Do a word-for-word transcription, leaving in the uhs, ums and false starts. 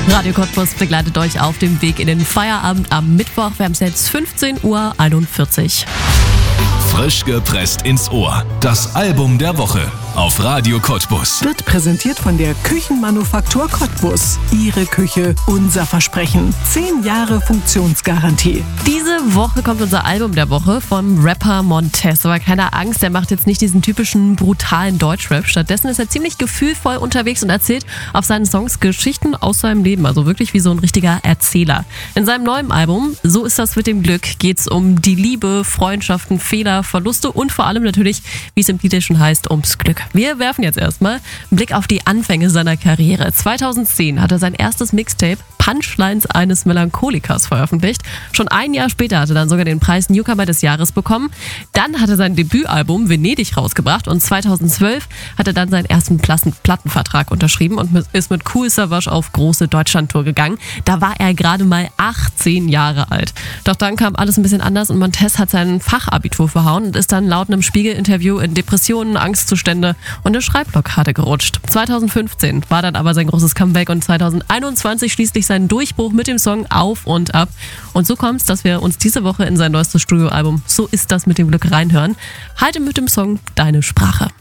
Radio Cottbus begleitet euch auf dem Weg in den Feierabend am Mittwoch. Wir haben es jetzt fünfzehn Uhr einundvierzig. Frisch gepresst ins Ohr. Das Album der Woche auf Radio Cottbus. Wird präsentiert von der Küchenmanufaktur Cottbus. Ihre Küche, unser Versprechen. Zehn Jahre Funktionsgarantie. Diese Woche kommt unser Album der Woche vom Rapper Montez. Aber keine Angst, der macht jetzt nicht diesen typischen brutalen Deutschrap. Stattdessen ist er ziemlich gefühlvoll unterwegs und erzählt auf seinen Songs Geschichten aus seinem Leben. Also wirklich wie so ein richtiger Erzähler. In seinem neuen Album So ist das mit dem Glück geht's um die Liebe, Freundschaften, Fehler, Verluste und vor allem natürlich, wie es im Titel schon heißt, ums Glück. Wir werfen jetzt erstmal einen Blick auf die Anfänge seiner Karriere. zweitausendzehn hat er sein erstes Mixtape Punchlines eines Melancholikers veröffentlicht. Schon ein Jahr später hat er dann sogar den Preis Newcomer des Jahres bekommen. Dann hat er sein Debütalbum Venedig rausgebracht und zweitausendzwölf hat er dann seinen ersten Plattenvertrag unterschrieben und ist mit Kool Savas auf große Deutschlandtour gegangen. Da war er gerade mal achtzehn Jahre alt. Doch dann kam alles ein bisschen anders und Montez hat sein Fachabitur verhauen und ist dann laut einem Spiegel-Interview in Depressionen, Angstzustände und eine Schreibblockade gerutscht. zweitausendfünfzehn war dann aber sein großes Comeback und zweitausendeinundzwanzig schließlich sein Durchbruch mit dem Song Auf und Ab. Und so kommt es, dass wir uns diese Woche in sein neuestes Studioalbum So ist das mit dem Glück reinhören. Halte mit dem Song Deine Sprache.